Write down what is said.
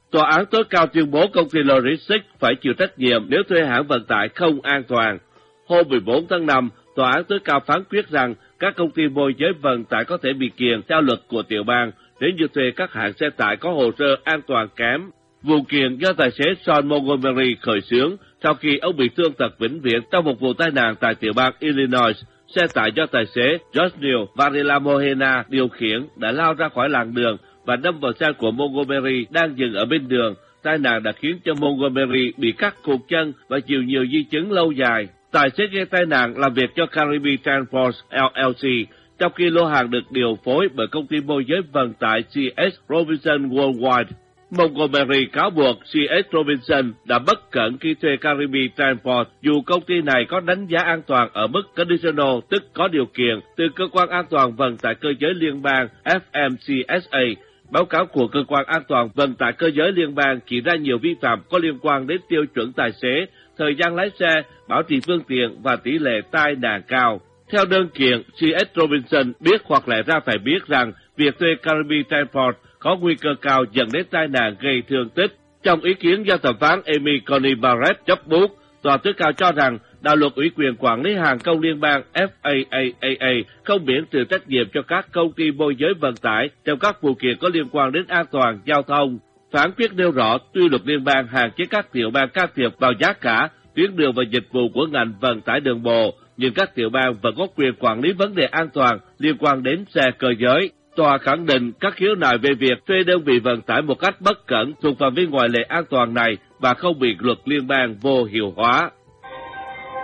Tòa án tối cao tuyên bố công ty Logistics phải chịu trách nhiệm nếu thuê hãng vận tải không an toàn. Hôm 14 tháng 5, tòa án tối cao phán quyết rằng các công ty môi giới vận tải có thể bị kiện theo luật của tiểu bang nếu như thuê các hãng xe tải có hồ sơ an toàn kém. Vụ kiện do tài xế Sean Montgomery khởi xướng sau khi ông bị thương tật vĩnh viễn trong một vụ tai nạn tại tiểu bang Illinois. Xe tải do tài xế Josnil Varela Mohena điều khiển đã lao ra khỏi làn đường và đâm vào xe của Montgomery đang dừng ở bên đường. Tai nạn đã khiến cho Montgomery bị cắt cụt chân và chịu nhiều di chứng lâu dài. Tài xế gây tai nạn làm việc cho Caribbean Transport LLC, trong khi lô hàng được điều phối bởi công ty môi giới vận tải C.S. Robinson Worldwide. Montgomery cáo buộc C.S. Robinson đã bất cẩn khi thuê Caribbean Transport dù công ty này có đánh giá an toàn ở mức conditional, tức có điều kiện, từ cơ quan an toàn vận tải cơ giới liên bang FMCSA. Báo cáo của cơ quan an toàn vận tải cơ giới liên bang chỉ ra nhiều vi phạm có liên quan đến tiêu chuẩn tài xế, thời gian lái xe, bảo trì phương tiện và tỷ lệ tai nạn cao. Theo đơn kiện, C.S. Robinson biết hoặc lẽ ra phải biết rằng việc thuê Caribbean Transport có nguy cơ cao dẫn đến tai nạn gây thương tích. Trong ý kiến do thẩm phán Amy Coney Barrett chấp bút, tòa tối cao cho rằng đạo luật ủy quyền quản lý hàng không liên bang FAA không miễn trừ trách nhiệm cho các công ty môi giới vận tải trong các vụ kiện có liên quan đến an toàn giao thông. Phán quyết nêu rõ tuy luật liên bang hạn chế các tiểu bang can thiệp vào giá cả, tuyến đường và dịch vụ của ngành vận tải đường bộ, nhưng các tiểu bang vẫn có quyền quản lý vấn đề an toàn liên quan đến xe cơ giới. Tòa khẳng định các khiếu nại về việc thuê đơn vị vận tải một cách bất cẩn thuộc phạm vi ngoại lệ an toàn này và không bị luật liên bang vô hiệu hóa.